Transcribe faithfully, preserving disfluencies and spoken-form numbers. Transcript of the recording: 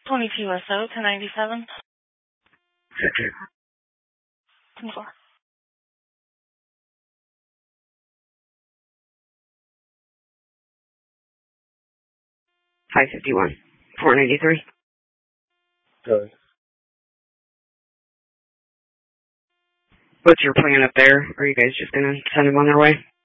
twenty-two S O, ten ninety-seven. twenty-four. five fifty-one. four ninety-three. Good. What's your plan up there? Are you guys just going to send them on their way?